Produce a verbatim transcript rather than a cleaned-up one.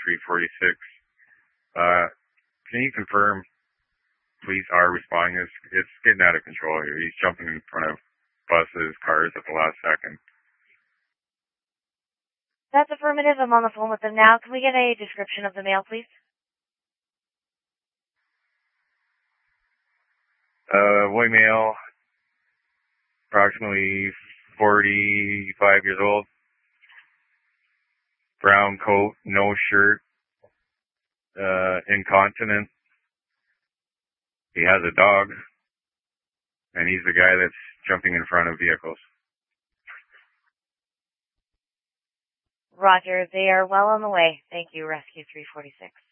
three forty-six. Uh, can you confirm police are responding? It's, it's getting out of control here. He's jumping in front of buses, cars at the last second. That's affirmative. I'm on the phone with them now. Can we get a description of the male, please? Uh, white male, approximately forty-five years old. Brown coat, no shirt, uh, incontinent. He has a dog, and he's the guy that's jumping in front of vehicles. Roger, they are well on the way. Thank you, Rescue three forty-six.